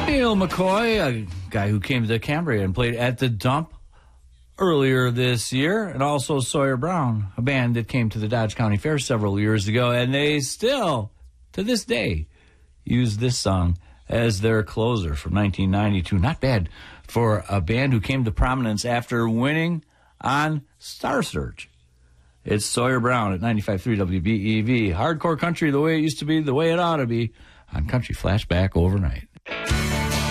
Neil McCoy, a guy who came to Cambria and played at the Dump earlier this year, and also Sawyer Brown, a band that came to the Dodge County Fair several years ago, and they still, to this day, use this song as their closer from 1992. Not bad for a band who came to prominence after winning on Star Search. It's Sawyer Brown at 95.3 WBEV. Hardcore country the way it used to be, the way it ought to be, on Country Flashback Overnight.